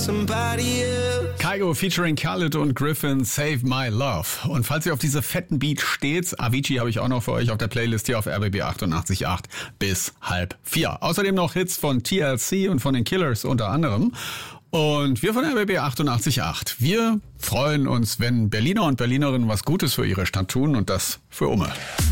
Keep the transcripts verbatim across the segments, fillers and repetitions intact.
Kygo featuring Khaled und Griffin, Save My Love. Und falls ihr auf diese fetten Beat steht, Avicii habe ich auch noch für euch auf der Playlist hier auf R B B achtundachtzig Komma acht bis halb vier. Außerdem noch Hits von T L C und von den Killers unter anderem. Und wir von R B B achtundachtzig Komma acht, wir freuen uns, wenn Berliner und Berlinerinnen was Gutes für ihre Stadt tun und das für Umme.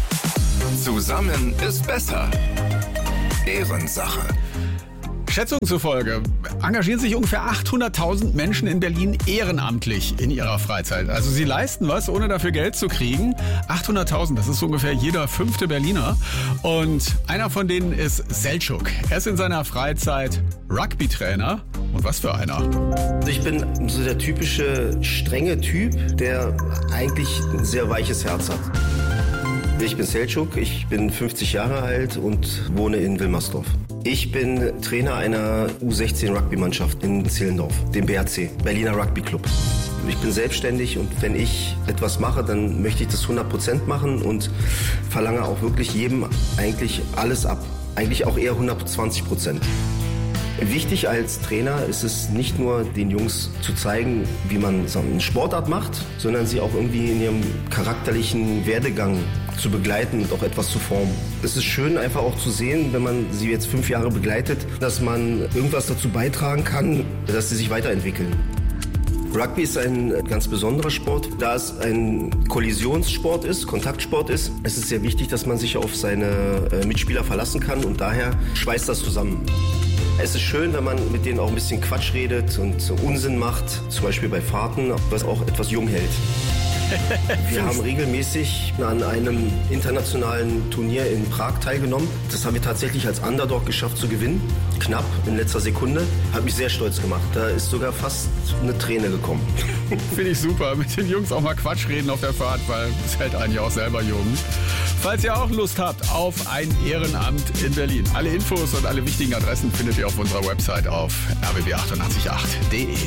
Zusammen ist besser. Ehrensache. Schätzungen zufolge engagieren sich ungefähr achthunderttausend Menschen in Berlin ehrenamtlich in ihrer Freizeit. Also sie leisten was, ohne dafür Geld zu kriegen. achthunderttausend, das ist ungefähr jeder fünfte Berliner. Und einer von denen ist Selçuk. Er ist in seiner Freizeit Rugby-Trainer. Und was für einer? Ich bin so der typische strenge Typ, der eigentlich ein sehr weiches Herz hat. Ich bin Selçuk, ich bin fünfzig Jahre alt und wohne in Wilmersdorf. Ich bin Trainer einer U sechzehn Rugby-Mannschaft in Zehlendorf, dem B R C, Berliner Rugby Club. Ich bin selbstständig und wenn ich etwas mache, dann möchte ich das hundert Prozent machen und verlange auch wirklich jedem eigentlich alles ab. Eigentlich auch eher hundertzwanzig Prozent. Wichtig als Trainer ist es nicht nur, den Jungs zu zeigen, wie man so eine Sportart macht, sondern sie auch irgendwie in ihrem charakterlichen Werdegang zu begleiten und auch etwas zu formen. Es ist schön einfach auch zu sehen, wenn man sie jetzt fünf Jahre begleitet, dass man irgendwas dazu beitragen kann, dass sie sich weiterentwickeln. Rugby ist ein ganz besonderer Sport, da es ein Kollisionssport ist, Kontaktsport ist. Es ist sehr wichtig, dass man sich auf seine Mitspieler verlassen kann und daher schweißt das zusammen. Es ist schön, wenn man mit denen auch ein bisschen Quatsch redet und Unsinn macht, zum Beispiel bei Fahrten, was auch etwas jung hält. Wir haben regelmäßig an einem internationalen Turnier in Prag teilgenommen. Das haben wir tatsächlich als Underdog geschafft zu gewinnen. Knapp, in letzter Sekunde. Hat mich sehr stolz gemacht. Da ist sogar fast eine Träne gekommen. Finde ich super. Mit den Jungs auch mal Quatsch reden auf der Fahrt, weil es hält einen ja auch selber jung. Falls ihr auch Lust habt auf ein Ehrenamt in Berlin. Alle Infos und alle wichtigen Adressen findet ihr auf unserer Website auf r b b achtundachtzig Komma acht punkt d e.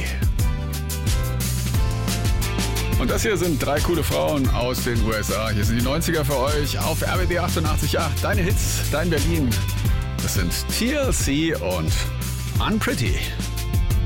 Und das hier sind drei coole Frauen aus den U S A. Hier sind die neunziger für euch auf R B B achtundachtzig Komma acht. Deine Hits, dein Berlin. Das sind T L C und Unpretty.